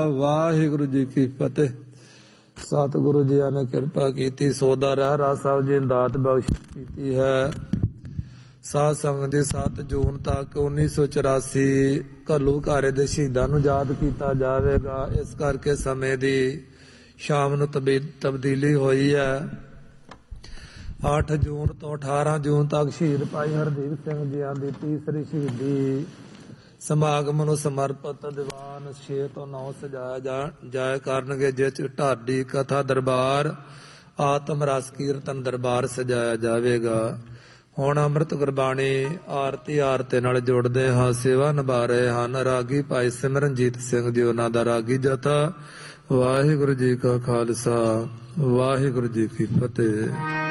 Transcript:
ਵਾਹਿਗੁਰੂ ਜੀ ਕੀ ਫਤਿਹ। ਸਤਿਗੁਰੂ ਜੀ ਨੇ ਕਿਰਪਾ ਕੀਤੀ, ਸੋਦਾ ਰਹਿਰਾ ਸਾਹਿਬ ਜੀ ਦਾਤ ਬਖਸ਼ ਕੀਤੀ ਹੈ। ਸਾਧ ਸੰਗਤ ਦੀ 7 ਜੂਨ ਤੱਕ 1984 ਘੱਲੂ ਘਾਰੇ ਦੇ ਸ਼ਹੀਦਾਂ ਨੂੰ ਯਾਦ ਕੀਤਾ ਜਾਵੇਗਾ। ਇਸ ਕਰਕੇ ਸਮੇਂ ਦੀ ਸ਼ਾਮ ਨੂੰ ਤਬਦੀਲੀ ਹੋਈ ਹੈ। 8 ਜੂਨ ਤੋਂ 18 ਜੂਨ ਤੱਕ ਸ਼ਹੀਦ ਭਾਈ ਹਰਦੀਪ ਸਿੰਘ ਜੀਆਂ ਦੀ ਤੀਸਰੀ ਸ਼ਹੀਦੀ ਸਮਾਗਮ ਨੂੰ ਸਮਰਪਿਤ ਦੀਵਾਨ 6 ਤੋਂ 9 ਸਜਾਇਆ ਜਾਇਆ ਕਰਨਗੇ, ਜਿਸ ਚ ਢਾਡੀ ਕਥਾ ਦਰਬਾਰ, ਆਤਮ ਰਸ ਕੀਰਤਨ ਦਰਬਾਰ ਸਜਾਇਆ ਜਾਵੇਗਾ। ਹੁਣ ਅੰਮ੍ਰਿਤ ਗੁਰਬਾਣੀ ਆਰਤੀ ਨਾਲ ਜੁੜਦੇ ਹਾਂ। ਸੇਵਾ ਨਿਭਾ ਰਹੇ ਹਨ ਰਾਗੀ ਭਾਈ ਸਿਮਰਨਜੀਤ ਸਿੰਘ ਜੀ, ਉਹਨਾਂ ਦਾ ਰਾਗੀ ਜਥਾ। ਵਾਹਿਗੁਰੂ ਜੀ ਕਾ ਖਾਲਸਾ, ਵਾਹਿਗੁਰੂ ਜੀ ਕੀ ਫਤਿਹ।